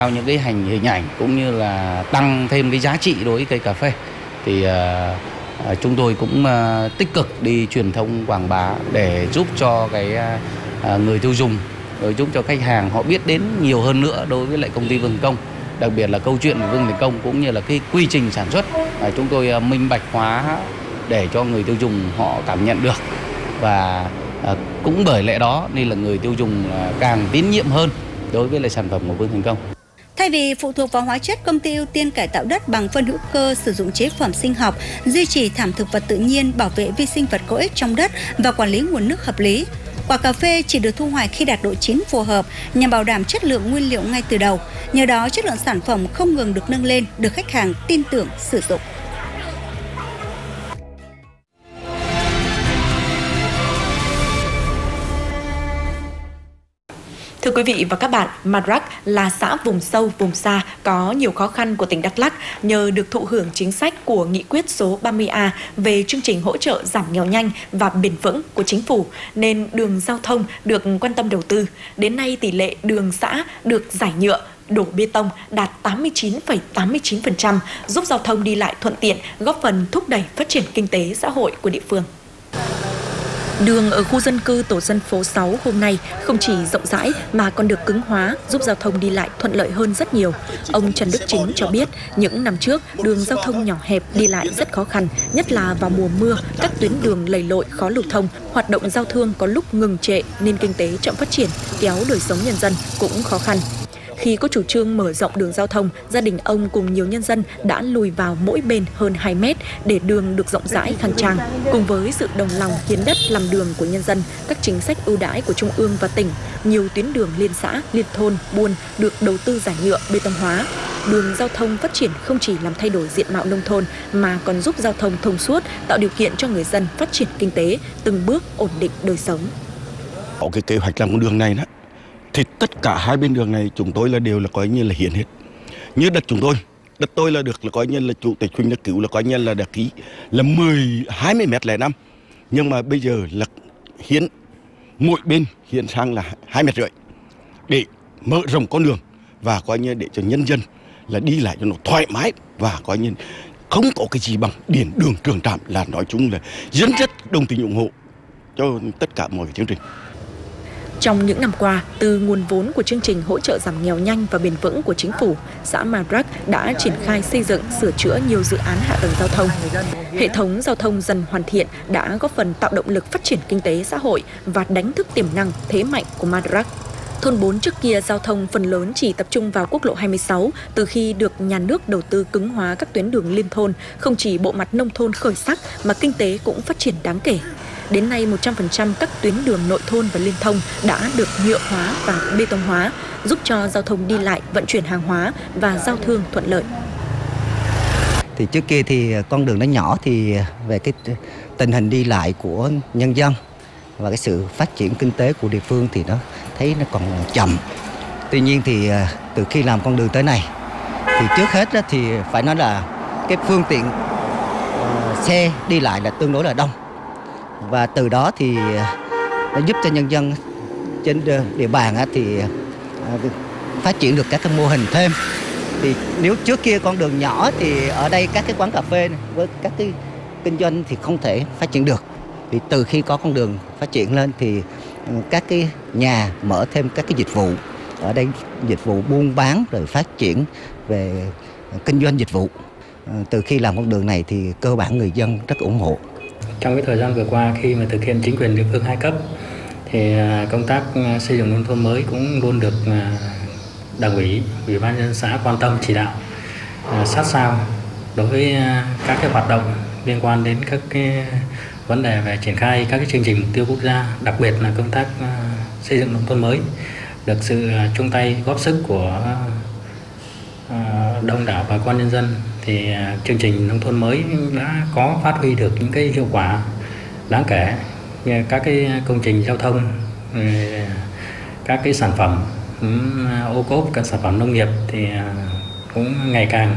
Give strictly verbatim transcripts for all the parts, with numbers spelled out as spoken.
Những cái hành hình ảnh cũng như là tăng thêm cái giá trị đối với cây cà phê thì uh, chúng tôi cũng uh, tích cực đi truyền thông quảng bá để giúp cho cái uh, người tiêu dùng, rồi giúp cho khách hàng họ biết đến nhiều hơn nữa đối với lại công ty Vương Thành Công, đặc biệt là câu chuyện của Vương Thành Công cũng như là cái quy trình sản xuất uh, chúng tôi uh, minh bạch hóa để cho người tiêu dùng họ cảm nhận được, và uh, cũng bởi lẽ đó nên là người tiêu dùng uh, càng tín nhiệm hơn đối với lại sản phẩm của Vương Thành Công. Thay vì phụ thuộc vào hóa chất, công ty ưu tiên cải tạo đất bằng phân hữu cơ, sử dụng chế phẩm sinh học, duy trì thảm thực vật tự nhiên, bảo vệ vi sinh vật có ích trong đất và quản lý nguồn nước hợp lý. Quả cà phê chỉ được thu hoạch khi đạt độ chín phù hợp nhằm bảo đảm chất lượng nguyên liệu ngay từ đầu. Nhờ đó, chất lượng sản phẩm không ngừng được nâng lên, được khách hàng tin tưởng sử dụng. Thưa quý vị và các bạn, Madrak là xã vùng sâu, vùng xa có nhiều khó khăn của tỉnh Đắk Lắk. Nhờ được thụ hưởng chính sách của nghị quyết số ba mươi A về chương trình hỗ trợ giảm nghèo nhanh và bền vững của chính phủ, nên đường giao thông được quan tâm đầu tư. Đến nay, tỷ lệ đường xã được giải nhựa, đổ bê tông đạt tám mươi chín phẩy tám mươi chín phần trăm, giúp giao thông đi lại thuận tiện, góp phần thúc đẩy phát triển kinh tế xã hội của địa phương. Đường ở khu dân cư tổ dân phố sáu hôm nay không chỉ rộng rãi mà còn được cứng hóa, giúp giao thông đi lại thuận lợi hơn rất nhiều. Ông Trần Đức Chính cho biết, những năm trước, đường giao thông nhỏ hẹp đi lại rất khó khăn, nhất là vào mùa mưa, các tuyến đường lầy lội khó lưu thông, hoạt động giao thương có lúc ngừng trệ nên kinh tế chậm phát triển, kéo đời sống nhân dân cũng khó khăn. Khi có chủ trương mở rộng đường giao thông, gia đình ông cùng nhiều nhân dân đã lùi vào mỗi bên hơn hai mét để đường được rộng rãi khang trang. Cùng với sự đồng lòng hiến đất làm đường của nhân dân, các chính sách ưu đãi của trung ương và tỉnh, nhiều tuyến đường liên xã, liên thôn, buôn được đầu tư giải nhựa, bê tông hóa. Đường giao thông phát triển không chỉ làm thay đổi diện mạo nông thôn mà còn giúp giao thông thông suốt, tạo điều kiện cho người dân phát triển kinh tế, từng bước ổn định đời sống. Có cái kế hoạch làm con đường này đó, thì tất cả hai bên đường này chúng tôi là đều là coi như là hiến hết. Như đất chúng tôi, đất tôi là được là coi như là chủ tịch Huỳnh Đức Cứu là coi như là đã ký là mười hai mươi mét lẻ năm, nhưng mà bây giờ là hiến mỗi bên hiến sang là hai mét rưỡi để mở rộng con đường và coi như để cho nhân dân là đi lại cho nó thoải mái, và coi như không có cái gì bằng điện đường trường trạm, là nói chung là dân rất đồng tình ủng hộ cho tất cả mọi chương trình. Trong những năm qua, từ nguồn vốn của chương trình hỗ trợ giảm nghèo nhanh và bền vững của chính phủ, xã Madrak đã triển khai xây dựng, sửa chữa nhiều dự án hạ tầng giao thông. Hệ thống giao thông dần hoàn thiện đã góp phần tạo động lực phát triển kinh tế xã hội và đánh thức tiềm năng thế mạnh của Madrak. Thôn bốn trước kia giao thông phần lớn chỉ tập trung vào quốc lộ hai mươi sáu, từ khi được nhà nước đầu tư cứng hóa các tuyến đường liên thôn, không chỉ bộ mặt nông thôn khởi sắc mà kinh tế cũng phát triển đáng kể. Đến nay, một trăm phần trăm các tuyến đường nội thôn và liên thông đã được nhựa hóa và bê tông hóa, giúp cho giao thông đi lại, vận chuyển hàng hóa và giao thương thuận lợi. Thì trước kia thì con đường nó nhỏ, thì về cái tình hình đi lại của nhân dân và cái sự phát triển kinh tế của địa phương thì nó thấy nó còn chậm. Tuy nhiên thì từ khi làm con đường tới này thì trước hết thì phải nói là cái phương tiện uh, xe đi lại là tương đối là đông, và từ đó thì nó giúp cho nhân dân trên địa bàn thì phát triển được các cái mô hình thêm. Thì nếu trước kia con đường nhỏ thì ở đây các cái quán cà phê này, với các cái kinh doanh thì không thể phát triển được. Thì từ khi có con đường phát triển lên thì các cái nhà mở thêm các cái dịch vụ, ở đây dịch vụ buôn bán rồi phát triển về kinh doanh dịch vụ. Từ khi làm con đường này thì cơ bản người dân rất ủng hộ. Trong cái thời gian vừa qua, khi mà thực hiện chính quyền địa phương hai cấp thì công tác xây dựng nông thôn mới cũng luôn được Đảng ủy, Ủy ban nhân dân xã quan tâm chỉ đạo sát sao đối với các cái hoạt động liên quan đến các cái vấn đề về triển khai các cái chương trình mục tiêu quốc gia, đặc biệt là công tác xây dựng nông thôn mới, được sự chung tay góp sức của đông đảo bà con nhân dân, thì chương trình nông thôn mới đã có phát huy được những cái hiệu quả đáng kể. Các cái công trình giao thông, các cái sản phẩm ô cốp, các sản phẩm nông nghiệp thì cũng ngày càng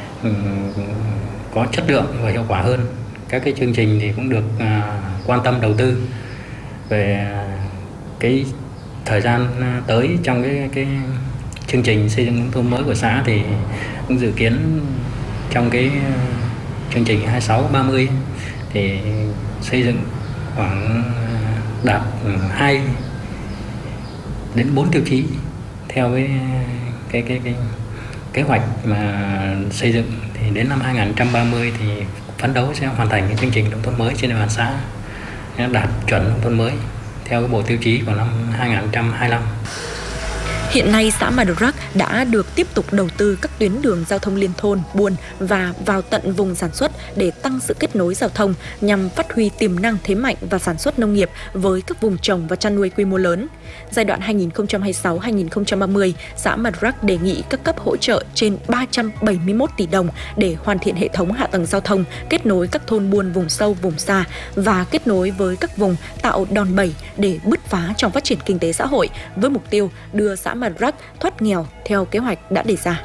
có chất lượng và hiệu quả hơn. Các cái chương trình thì cũng được quan tâm đầu tư. Về cái thời gian tới trong cái cái chương trình xây dựng nông thôn mới của xã thì cũng dự kiến trong cái chương trình hai sáu ba mươi thì xây dựng khoảng đạt hai đến bốn tiêu chí theo cái cái cái cái kế hoạch mà xây dựng, thì đến năm hai nghìn không trăm ba mươi thì phấn đấu sẽ hoàn thành cái chương trình nông thôn mới trên địa bàn xã đạt chuẩn nông thôn mới theo cái bộ tiêu chí của năm hai nghìn không trăm hai mươi lăm. Hiện nay, xã Madrak đã được tiếp tục đầu tư các tuyến đường giao thông liên thôn, buôn và vào tận vùng sản xuất để tăng sự kết nối giao thông nhằm phát huy tiềm năng thế mạnh và sản xuất nông nghiệp với các vùng trồng và chăn nuôi quy mô lớn. Giai đoạn hai nghìn không trăm hai mươi sáu đến hai nghìn không trăm ba mươi, xã Madrak đề nghị các cấp hỗ trợ trên ba trăm bảy mươi mốt tỷ đồng để hoàn thiện hệ thống hạ tầng giao thông, kết nối các thôn buôn vùng sâu, vùng xa và kết nối với các vùng, tạo đòn bẩy để bứt phá trong phát triển kinh tế xã hội với mục tiêu đưa xã Madrak thoát nghèo theo kế hoạch đã đề ra.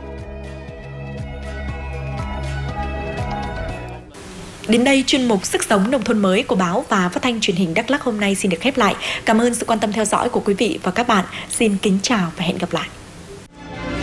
Đến đây, chuyên mục Sức sống nông thôn mới của báo và phát thanh truyền hình Đắk Lắk hôm nay xin được khép lại. Cảm ơn sự quan tâm theo dõi của quý vị và các bạn. Xin kính chào và hẹn gặp lại.